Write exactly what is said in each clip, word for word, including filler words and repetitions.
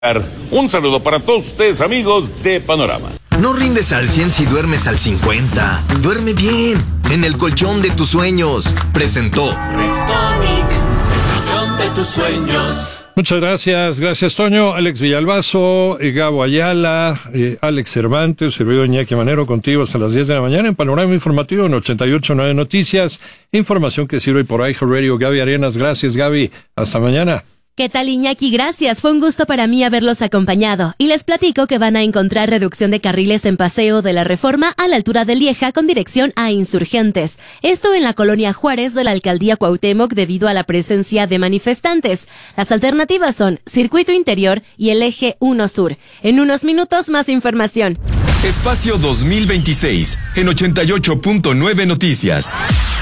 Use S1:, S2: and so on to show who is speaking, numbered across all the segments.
S1: Un saludo para todos ustedes, amigos de Panorama.
S2: No rindes al cien si duermes al cincuenta. Duerme bien, en el colchón de tus sueños. Presentó
S3: Restonic, el colchón de tus sueños.
S4: Muchas gracias, gracias Toño, Alex Villalbazo, eh, Gabo Ayala, eh, Alex Cervantes, servidor Iñaki Manero, contigo hasta las diez de la mañana en Panorama Informativo en ochenta y ocho punto nueve Noticias, información que sirve por iHeartRadio. Gaby Arenas, gracias Gaby, hasta mañana.
S5: ¿Qué tal, Iñaki? Gracias. Fue un gusto para mí haberlos acompañado. Y les platico que van a encontrar reducción de carriles en Paseo de la Reforma a la altura de Lieja con dirección a Insurgentes. Esto en la colonia Juárez de la Alcaldía Cuauhtémoc debido a la presencia de manifestantes. Las alternativas son Circuito Interior y el Eje uno Sur. En unos minutos, más información.
S2: Espacio dos mil veintiséis en ochenta y ocho punto nueve Noticias.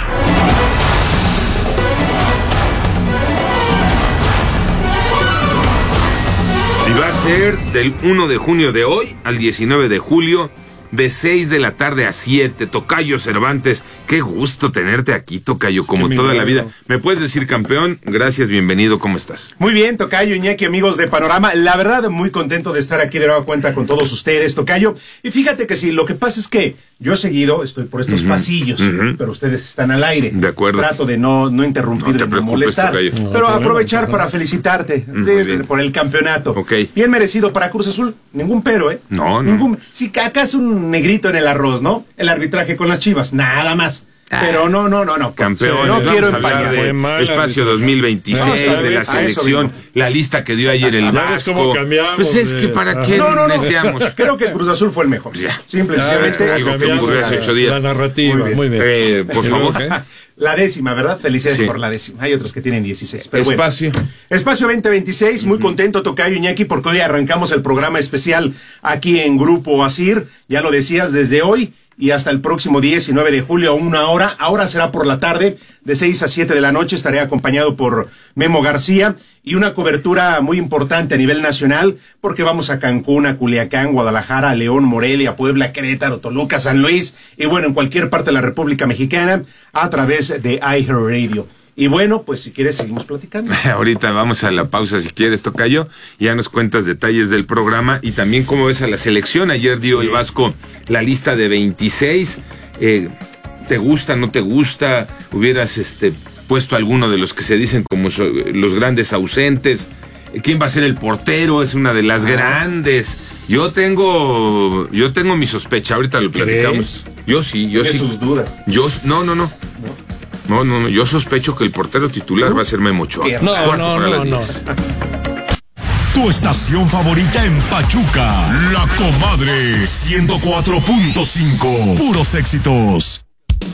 S6: Y va a ser del uno de junio de hoy al diecinueve de julio, de seis de la tarde a siete. Tocayo Cervantes, qué gusto tenerte aquí, Tocayo, como toda la vida. ¿Me puedes decir campeón? Gracias, bienvenido, ¿cómo estás?
S7: Muy bien, Tocayo, Iñaki, amigos de Panorama. La verdad, muy contento de estar aquí de nueva cuenta con todos ustedes, Tocayo. Y fíjate que sí, lo que pasa es que yo seguido estoy por estos uh-huh, pasillos, uh-huh. pero ustedes están al aire.
S6: De acuerdo.
S7: Trato de no, no interrumpir,
S6: no
S7: de no molestar.
S6: Tocayo.
S7: Pero
S6: no,
S7: aprovechar
S6: no,
S7: para felicitarte
S6: uh-huh,
S7: de, por el campeonato.
S6: Okay.
S7: Bien merecido para Cruz Azul. Ningún pero, ¿eh?
S6: No,
S7: Ningún,
S6: no.
S7: Si acaso un negrito en el arroz, ¿no? El arbitraje con las Chivas, nada más. Pero no, no, no, no.
S6: Campeón,
S7: no quiero
S6: empañar. De Espacio dos mil veintiséis, no, de la selección, la lista que dio ayer el Vasco. Pues es que para qué
S7: no, no, no.
S6: deseamos.
S7: Creo que Cruz Azul fue el mejor.
S6: Ya.
S7: Simplemente
S6: algo que ocurrió hace ocho días.
S4: La narrativa, muy bien. Muy bien.
S6: Eh, por favor.
S7: La décima, ¿verdad? Felicidades
S6: sí.
S7: por la décima. Hay otros que tienen dieciséis. Pero
S6: Espacio.
S7: Bueno. Espacio veinte veintiséis. Muy uh-huh. contento, Tocayo, Iñaki, porque hoy arrancamos el programa especial aquí en Grupo Asir. Ya lo decías, desde hoy y hasta el próximo diecinueve de julio a una hora. Ahora será por la tarde, de seis a siete de la noche. Estaré acompañado por Memo García y una cobertura muy importante a nivel nacional, porque vamos a Cancún, a Culiacán, Guadalajara, León, Morelia, Puebla, Querétaro, Toluca, San Luis y bueno, en cualquier parte de la República Mexicana a través de iHeartRadio. Y bueno, pues si quieres seguimos platicando.
S6: Ahorita vamos a la pausa si quieres, Tocayo. Ya nos cuentas detalles del programa y también cómo ves a la selección. Ayer dio sí. el Vasco la lista de veintiséis. Eh, ¿Te gusta, no te gusta? ¿Hubieras este puesto alguno de los que se dicen como so, los grandes ausentes? ¿Quién va a ser el portero? Es una de las ah. grandes. Yo tengo, yo tengo mi sospecha. Ahorita lo platicamos. ¿Crees? Yo sí, yo sí.
S7: sus dudas.
S6: Yo, no, no, no. no. No, no, no, yo sospecho que el portero titular va a ser Memo Ochoa.
S4: No, no, no, no.
S8: Tu estación favorita en Pachuca, La Comadre, ciento cuatro punto cinco. Puros éxitos.